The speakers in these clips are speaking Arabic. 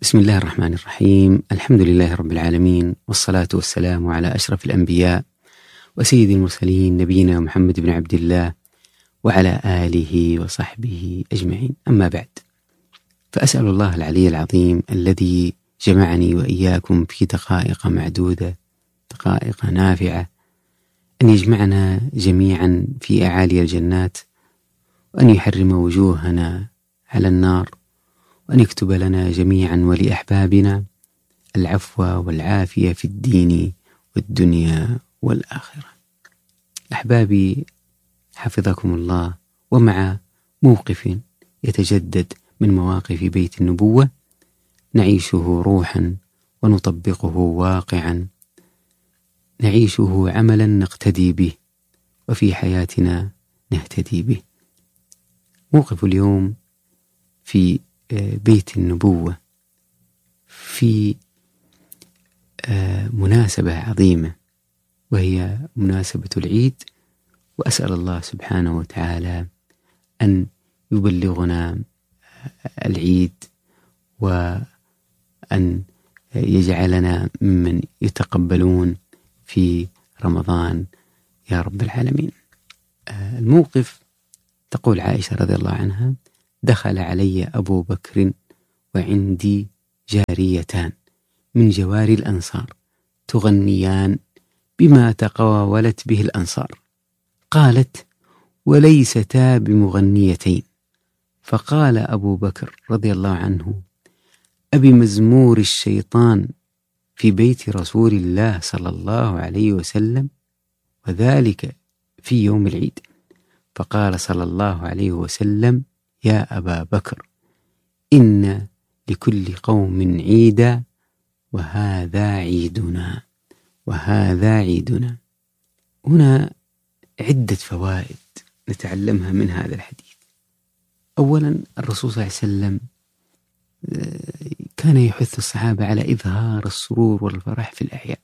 بسم الله الرحمن الرحيم. الحمد لله رب العالمين، والصلاة والسلام على أشرف الأنبياء وسيد المرسلين نبينا محمد بن عبد الله وعلى آله وصحبه أجمعين. أما بعد، فأسأل الله العلي العظيم الذي جمعني وإياكم في دقائق معدودة، دقائق نافعة، أن يجمعنا جميعا في أعالي الجنات، وأن يحرم وجوهنا على النار، وأن يكتب لنا جميعا ولأحبابنا العفو والعافية في الدين والدنيا والآخرة. أحبابي حفظكم الله، ومع موقف يتجدد من مواقف بيت النبوة نعيشه روحا ونطبقه واقعا، نعيشه عملا نقتدي به، وفي حياتنا نهتدي به. موقف اليوم في بيت النبوة في مناسبة عظيمة، وهي مناسبة العيد، وأسأل الله سبحانه وتعالى أن يبلغنا العيد، وأن يجعلنا ممن يتقبلون في رمضان يا رب العالمين. الموقف تقول عائشة رضي الله عنها: دخل علي أبو بكر وعندي جاريتان من جواري الأنصار تغنيان بما تقاولت به الأنصار. قالت: وليستا بمغنيتين. فقال أبو بكر رضي الله عنه: أبي مزمور الشيطان في بيت رسول الله صلى الله عليه وسلم، وذلك في يوم العيد. فقال صلى الله عليه وسلم: يا أبا بكر، إن لكل قوم عيدا، وهذا عيدنا، وهذا عيدنا. هنا عدة فوائد نتعلمها من هذا الحديث. أولا، الرسول صلى الله عليه وسلم كان يحث الصحابة على إظهار السرور والفرح في الأعياد.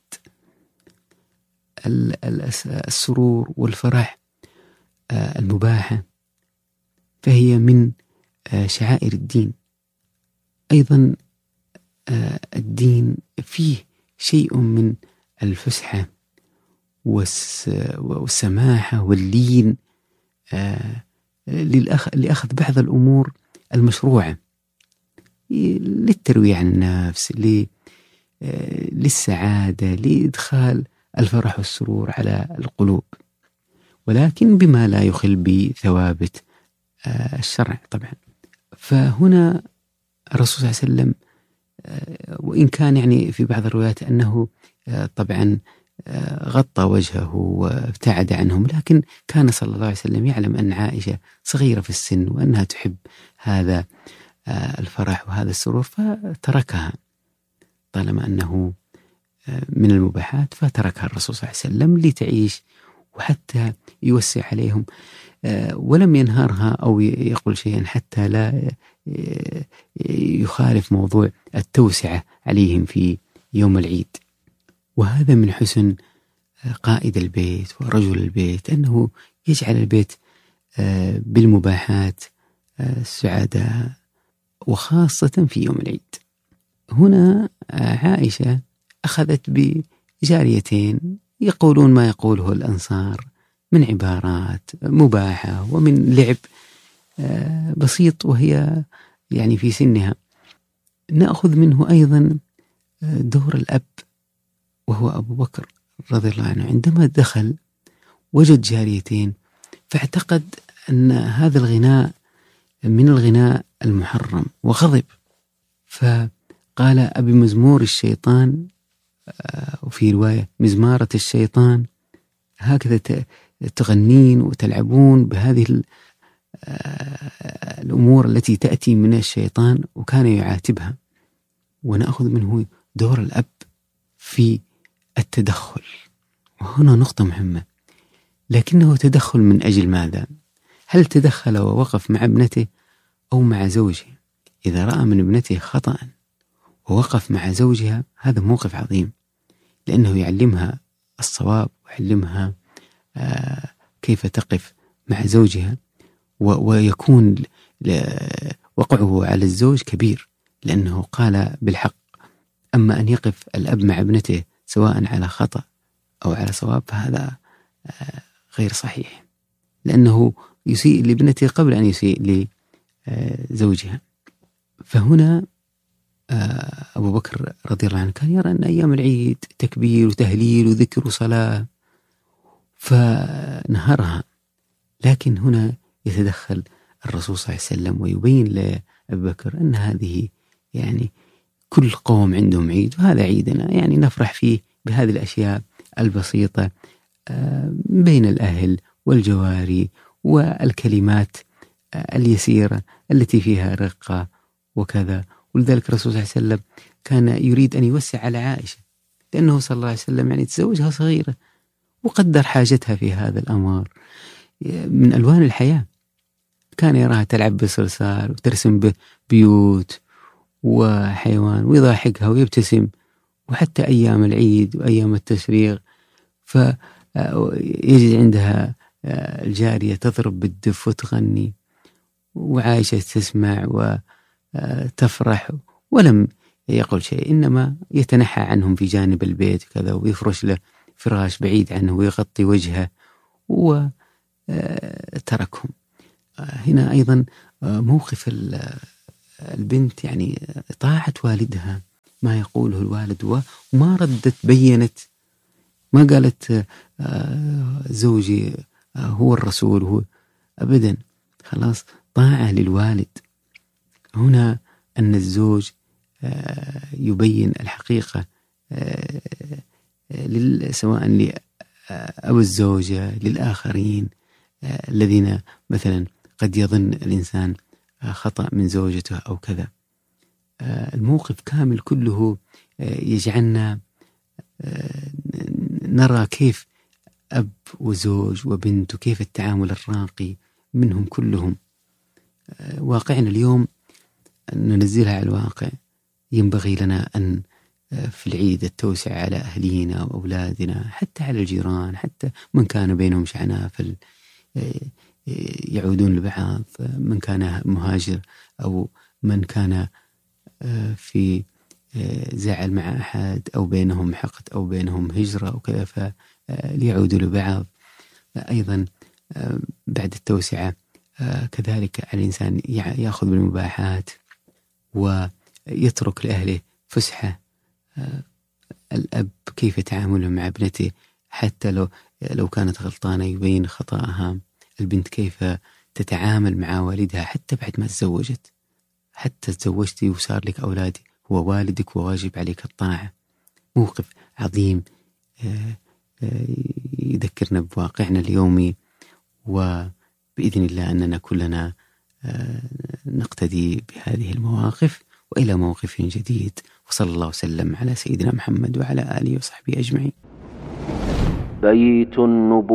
السرور والفرح المباحة فهي من شعائر الدين. أيضا الدين فيه شيء من الفسحة والسماحة واللين لأخذ بعض الأمور المشروعة للترويع عن النفس، للسعادة، لإدخال الفرح والسرور على القلوب، ولكن بما لا يخل بثوابت الشرع طبعا. فهنا الرسول صلى الله عليه وسلم، وإن كان يعني في بعض الروايات أنه طبعا غطى وجهه وابتعد عنهم، لكن كان صلى الله عليه وسلم يعلم أن عائشة صغيرة في السن وأنها تحب هذا الفرح وهذا السرور، فتركها طالما أنه من المباحات، فتركها الرسول صلى الله عليه وسلم لتعيش وحتى يوسع عليهم، ولم ينهارها أو يقول شيئا حتى لا يخالف موضوع التوسعة عليهم في يوم العيد. وهذا من حسن قائد البيت ورجل البيت، أنه يجعل البيت بالمباحات السعادة، وخاصة في يوم العيد. هنا عائشة أخذت بجاريتين يقولون ما يقوله الأنصار من عبارات مباحة ومن لعب بسيط، وهي يعني في سنها. نأخذ منه أيضا دور الأب، وهو أبو بكر رضي الله عنه، عندما دخل وجد جاريتين فاعتقد أن هذا الغناء من الغناء المحرم وغضب، فقال: أبي مزمور الشيطان، وفي رواية مزمارة الشيطان، هكذا تغنين وتلعبون بهذه الأمور التي تأتي من الشيطان، وكان يعاتبها. ونأخذ منه دور الأب في التدخل، وهنا نقطة مهمة، لكنه تدخل من أجل ماذا؟ هل تدخل ووقف مع ابنته أو مع زوجه؟ إذا رأى من ابنته خطأ ووقف مع زوجها، هذا موقف عظيم، لأنه يعلمها الصواب ويعلمها كيف تقف مع زوجها، ويكون وقعه على الزوج كبير، لأنه قال بالحق: أما أن يقف الأب مع ابنته سواء على خطأ أو على صواب فهذا غير صحيح، لأنه يسيء لابنته قبل أن يسيء لزوجها. فهنا أبو بكر رضي الله عنه كان يرى أن أيام العيد تكبير وتهليل وذكر وصلاة فنهرها، لكن هنا يتدخل الرسول صلى الله عليه وسلم ويبين لأبي بكر أن هذه يعني كل قوم عندهم عيد وهذا عيدنا، يعني نفرح فيه بهذه الأشياء البسيطة بين الأهل والجواري والكلمات اليسيرة التي فيها رقة وكذا. ولذلك الرسول صلى الله عليه وسلم كان يريد أن يوسع على عائشة، لأنه صلى الله عليه وسلم يعني تزوجها صغيرة وقدر حاجتها في هذا الأمر من ألوان الحياة. كان يراها تلعب بالصلصال وترسم بيوت وحيوان ويضحكها ويبتسم، وحتى أيام العيد وأيام التشريق فيجد عندها الجارية تضرب بالدف وتغني وعائشة تسمع وتفرح، ولم يقل شيء، إنما يتنحى عنهم في جانب البيت كذا ويفرش له فراش بعيد عنه ويغطي وجهه وتركهم. هنا أيضا موقف البنت، يعني طاعة والدها ما يقوله الوالد وما ردت بينت، ما قالت زوجي هو الرسول هو، أبدا، خلاص طاعة للوالد. هنا أن الزوج يبين الحقيقة سواء لأبو الزوجة للآخرين الذين مثلا قد يظن الإنسان خطأ من زوجته أو كذا. الموقف كامل كله يجعلنا نرى كيف أب وزوج وبنت وكيف التعامل الراقي منهم كلهم. واقعنا اليوم ننزلها على الواقع. ينبغي لنا أن في العيد التوسع على أهلينا وأولادنا، حتى على الجيران، حتى من كان بينهم شعنافل يعودون لبعض، من كان مهاجر أو من كان في زعل مع أحد أو بينهم حقد أو بينهم هجرة أو كذا فليعودوا لبعض. أيضا بعد التوسعة كذلك الإنسان يأخذ بالمباحات ويترك لأهله فسحة. الأب كيف تعامله مع ابنته حتى لو كانت غلطانة يبين خطأها. البنت كيف تتعامل مع والدها حتى بعد ما تزوجت، حتى تزوجتي وصار لك أولادي هو والدك وواجب عليك الطاعة. موقف عظيم يذكرنا بواقعنا اليومي، وبإذن الله أننا كلنا نقتدي بهذه المواقف. وإلى موقف جديد، وصلى الله وسلم على سيدنا محمد وعلى آله وصحبه أجمعين. بيت النبوة.